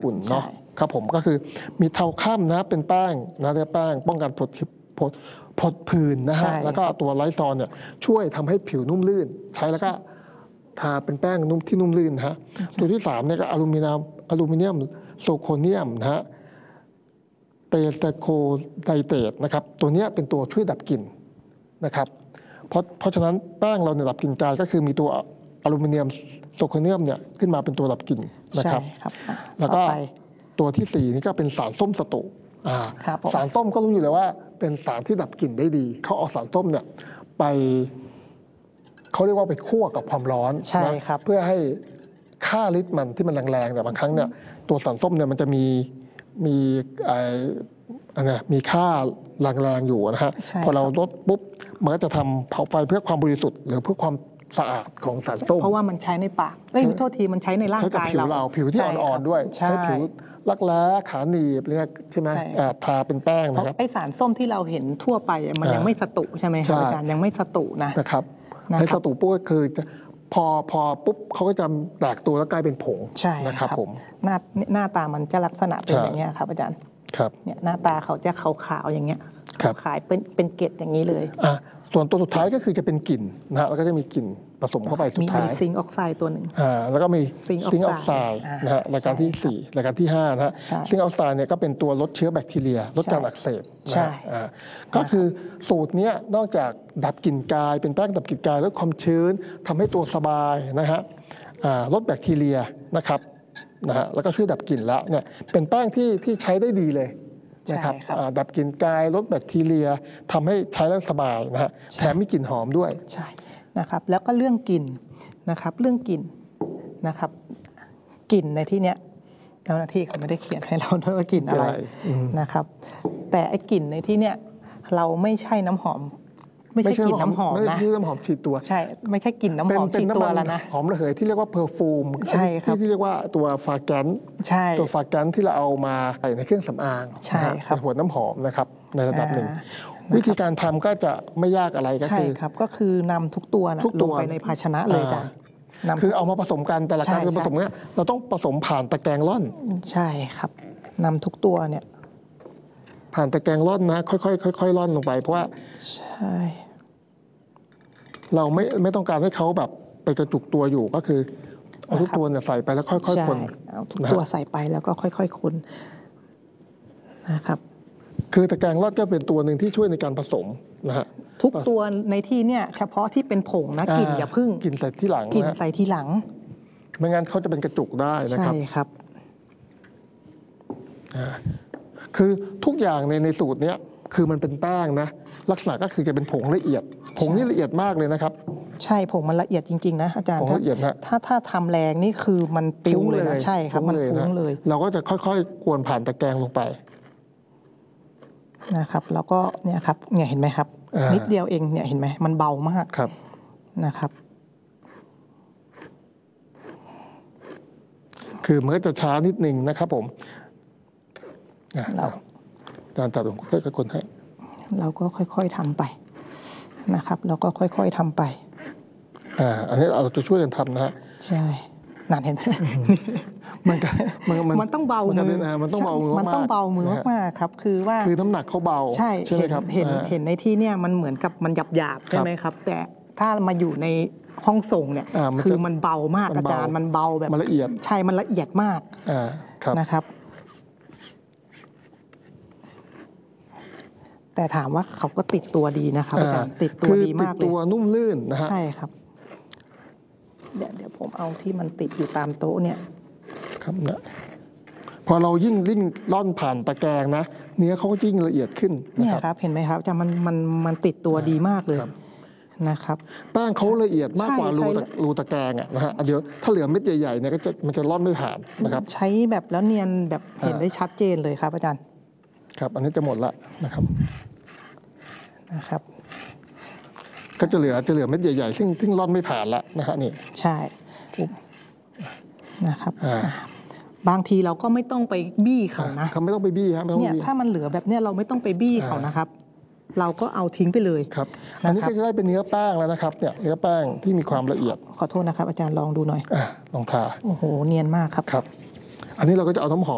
อุ่นเนาะครับผมก็คือมีเทาค่ำนะเป็นแป้งนะแป้งป้องกันผดผื่นนะฮะแล้วก็ตัวไลซอลเนี่ยช่วยทำให้ผิวนุ่มลื่นใช้แล้วก็ทาเป็นแป้งนุ่มที่นุ่มลื่นนะฮะตัวที่3เนี่ยก็อลูมิเนียมโซโคเนียมนะฮะเตสโคไดเตตนะครับตัวนี้เป็นตัวช่วยดับกลิ่นนะครับเพราะฉะนั้นแป้งเราเนี่ยดับกลิ่นกายก็คือมีตัวอลูมิเนียมโซโคเนียมเนี่ยขึ้นมาเป็นตัวดับกลิ่นนะครับแล้วก็ตัวที่4นี่ก็เป็นสารส้มสตุสารส้มก็รู้อยู่แล้วว่าเป็นสารที่ดับกลิ่นได้ดีเขาเอาสารส้มเนี่ยไปเขาเรียกว่าไปคั่วกับความร้อนนะเพื่อให้ค่าลิตรมันที่มันแรงๆแต่บางครั้งเนี่ยตัวสารส้มเนี่ยมันจะมีค่าแรงๆอยู่นะฮะพอเราลดปุ๊บมันก็จะทำเผาไฟเพื่อความบริสุทธิ์หรือเพื่อความสะอาดของสารส้มเพราะว่ามันใช้ในปากโทษทีมันใช้ในร่างกายเราผิวที่อ่อนๆด้วยใช้ผิวรักแร้ขาหนีบเนี่ยใช่ไหมทาเป็นแป้งนะครับไอสารส้มที่เราเห็นทั่วไปมันยังไม่สตุใช่ไหมครับอาจารย์ยังไม่สตุนะครับให้สตุปุ๊บก็คือพอปุ๊บเขาก็จะแตกตัวแล้วกลายเป็นผงนะครับผมหน้าตามันจะลักษณะเป็นอย่างเงี้ยครับอาจารย์เนี่ยหน้าตาเขาจะขาวๆอย่างเงี้ยขายเป็นเกล็ดอย่างนี้เลยส่วนตัวสุดท้ายก็คือจะเป็นกลิ่นนะฮะแล้วก็จะมีกลิ่นผสมเข้าไปสุดท้ายมีซิงค์ออกไซด์ตัวหนึ่งแล้วก็มีซิงค์ออกไซด์นะฮะรายการที่4รายการที่5นะฮะซิงค์ออกไซด์เนี่ยก็เป็นตัวลดเชื้อแบคทีเรียลดการอักเสบก็คือสูตรนี้นอกจากดับกลิ่นกายเป็นแป้งดับกลิ่นกายลดความชื้นทำให้ตัวสบายนะฮะลดแบคทีเรียนะครับนะฮะแล้วก็ช่วยดับกลิ่นแล้วเนี่ยเป็นแป้งที่ใช้ได้ดีเลยนะครับดับกลิ่นกายลดแบคทีเรียทำให้ใช้แล้วสบายนะฮะแถมมีกลิ่นหอมด้วยใช่นะครับแล้วก็เรื่องกลิ่นนะครับเรื่องกลิ่นนะครับกลิ่นในที่เนี้ยเจ้าหน้าที่เขาไม่ได้เขียนให้เราด้วยว่ากลิ่นอะไรนะครับแต่ไอ้กลิ่นในที่เนี้ยเราไม่ใช่น้ำหอมไม่ใช่กลิ่นน้ำหอมนะไม่ใช่น้ำหอมฉีดตัวใช่ไม่ใช่กลิ่นน้ำหอมฉีดตัวแล้วนะหอมระเหยที่เรียกว่าเพอร์ฟูมใช่ครับที่เรียกว่าตัวฟาแกนตัวฟาแกนที่เราเอามาใส่ในเครื่องสำอางใช่ครับหัวน้ำหอมนะครับในระดับหนึ่งวิธีการทำก็จะไม่ยากอะไรก็คือใช่ครับก็คือนำทุกตัวลงไปในภาชนะเลยจ้ะคือเอามาผสมกันแต่ละการผสมเนี่ยเราต้องผสมผ่านตะแกรงร่อนใช่ครับนำทุกตัวเนี่ยผ่านตะแกรงร่อนนะค่อยๆร่อนลงไปเพราะว่าใช่เราไม่ต้องการให้เขาแบบไปกระจุกตัวอยู่ก็คือเอาทุกตัวเนี่ยใส่ไปแล้วค่อยๆคนเอาทุกตัวใส่ไปแล้วก็ค่อยๆคนนะครับคือตะแกรงร่อนก็เป็นตัวหนึ่งที่ช่วยในการผสมนะฮะทุกตัวในที่เนี่ยเฉพาะที่เป็นผงนะกลิ่นอย่าพึ่งกลิ่นใส่ที่หลังกลิ่นใส่ที่หลังไม่งั้นเขาจะเป็นกระจุกได้นะครับใช่ครับคือทุกอย่างในสูตรนี้คือมันเป็นแป้งนะลักษณะก็คือจะเป็นผงละเอียดผงนี่ละเอียดมากเลยนะครับใช่ผงมันละเอียดจริงๆนะอาจารย์ละเอียดนะถ้าทำแรงนี่คือมันปิ้วเลยนะใช่ครับมันฟุ้งเลยเราก็จะค่อยๆกวนผ่านตะแกรงลงไปนะครับแล้วก็เนี่ยครับเนี่ยเห็นไหมครับนิดเดียวเองเนี่ยเห็นไหมมันเบามากนะครับคือมันก็จะช้านิดนึงนะครับผมการจับของค่อยๆคนให้เราก็ค่อยๆทำไปนะครับเราก็ค่อยๆทำไปอันนี้เราจะช่วยกันทำนะฮะใช่นั่นเห็นไหมมันต้องเบามือมันต้องเบามือมันต้องเบามือมากครับคือว่าน้ำหนักเขาเบาใช่ไหมครับเห็นในที่เนี่ยมันเหมือนกับมันหยาบๆใช่ไหมครับแต่ถ้ามาอยู่ในห้องส่งเนี่ยคือมันเบามากอาจารย์มันเบาแบบละเอียดใช่มันละเอียดมากนะครับแต่ถามว่าเขาก็ติดตัวดีนะครับอาจารย์ติดตัวดีมากเลยตัวนุ่มลื่นนะฮะใช่ครับเดี๋ยวผมเอาที่มันติดอยู่ตามโต๊ะเนี่ยครับนะพอเรายิ่งร่อนผ่านตะแกรงนะเนื้อเขาก็ยิ่งละเอียดขึ้นเนี่ยครับเห็นไหมครับอาจารย์มันติดตัวดีมากเลยนะครับแป้งเขาละเอียดมากกว่ารูตะแกรงนะฮะเดี๋ยวถ้าเหลือเม็ดใหญ่ๆเนี่ยมันจะร่อนไม่ผ่านนะครับใช้แบบแล้วเนียนแบบเห็นได้ชัดเจนเลยครับอาจารย์ครับอันนี้จะหมดละนะครับก็จะเหลือเม็ดใหญ่ๆซึ่งร่อนไม่ผ่านละนะฮะนี่ใช่นะครับบางทีเราก็ไม่ต้องไปบี้เขานะเขาไม่ต้องไปบี้ครับเนี่ยถ้ามันเหลือแบบเนี้ยเราไม่ต้องไปบี้เขานะครับเราก็เอาทิ้งไปเลยครับอันนี้ก็จะได้เป็นเนื้อแป้งแล้วนะครับเนี่ยเนื้อแป้งที่มีความละเอียดขอโทษนะครับอาจารย์ลองดูหน่อยลองทาโอ้โหเนียนมากครับอันนี้เราก็จะเอาน้ำหอม